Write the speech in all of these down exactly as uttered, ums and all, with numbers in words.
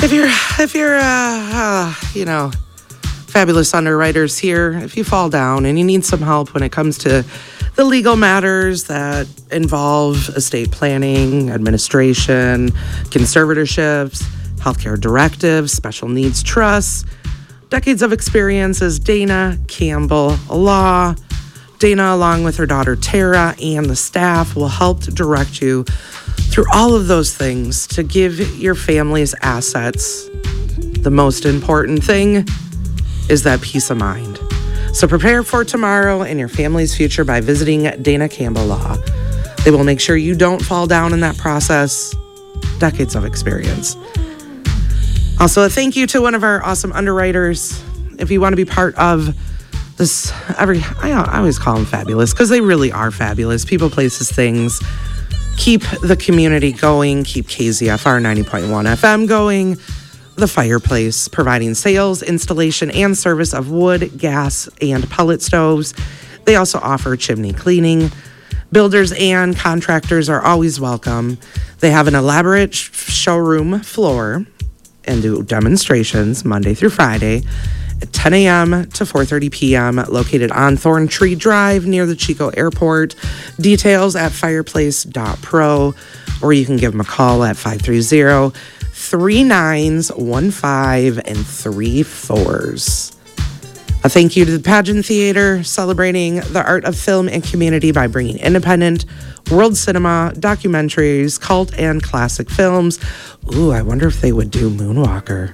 If you're, if you're, uh, uh, you know, fabulous underwriters here, if you fall down and you need some help when it comes to the legal matters that involve estate planning, administration, conservatorships, healthcare directives, special needs trusts, decades of experience as Dana Campbell Law. Dana, along with her daughter Tara and the staff, will help to direct you through all of those things to give your family's assets. The most important thing is that peace of mind. So prepare for tomorrow and your family's future by visiting Dana Campbell Law. They will make sure you don't fall down in that process. Decades of experience. Also, a thank you to one of our awesome underwriters. If you want to be part of this, every I, I always call them fabulous because they really are fabulous. People, places, things. Keep the community going. Keep K Z F R ninety point one F M going. The Fireplace, providing sales, installation, and service of wood, gas, and pellet stoves. They also offer chimney cleaning. Builders and contractors are always welcome. They have an elaborate sh- showroom floor and do demonstrations Monday through Friday at ten a.m. to four thirty p.m. located on Thorn Tree Drive near the Chico Airport. Details at fireplace dot pro, or you can give them a call at five three zero, three nines one five and three fours. A thank you to the Pageant Theater, celebrating the art of film and community by bringing independent, world cinema, documentaries, cult, and classic films. Ooh, I wonder if they would do Moonwalker.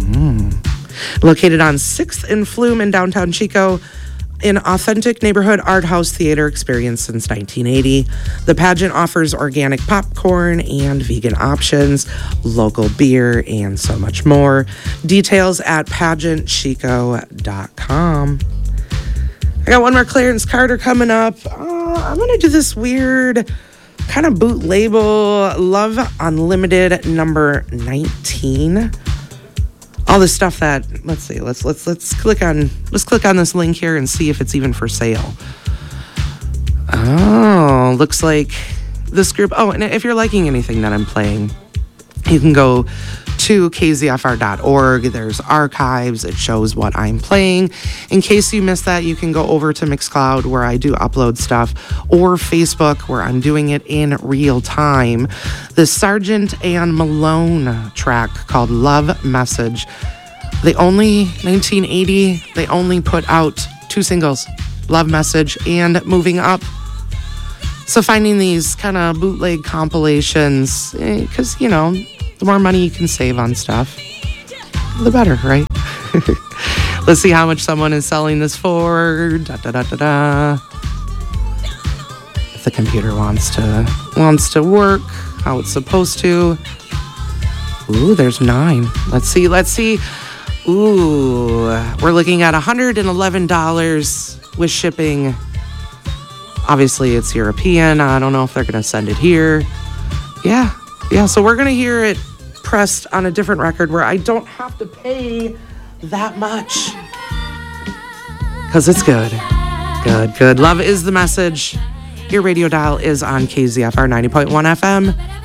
Mm. Located on sixth and Flume in downtown Chico, an authentic neighborhood art house theater experience since nineteen eighty. The pageant offers organic popcorn and vegan options, local beer, and so much more. Details at pageant chico dot com. I got one more Clarence Carter coming up. Uh, I'm going to do this weird kind of boot label Love Unlimited number nineteen. All this stuff that, let's see, let's let's let's click on let's click on this link here and see if it's even for sale. Oh, looks like this group. Oh, and if you're liking anything that I'm playing, you can go to k z f r dot org. There's archives. It shows what I'm playing. In case you missed that, you can go over to Mixcloud where I do upload stuff, or Facebook where I'm doing it in real time. The Sargent and Malone track called Love Message. They only, nineteen eighty, they only put out two singles, Love Message and Moving Up. So finding these kind of bootleg compilations, because, eh, you know, the more money you can save on stuff, the better, right? Let's see how much someone is selling this for. Da, da, da, da, da. If the computer wants to wants to work how it's supposed to. Ooh, there's nine. Let's see, let's see. Ooh, we're looking at one hundred eleven dollars with shipping. Obviously, it's European. I don't know if they're going to send it here. Yeah, yeah, so we're going to hear it pressed on a different record where I don't have to pay that much. Because it's good. Good, good. Love is the message. Your radio dial is on K Z F R ninety point one F M.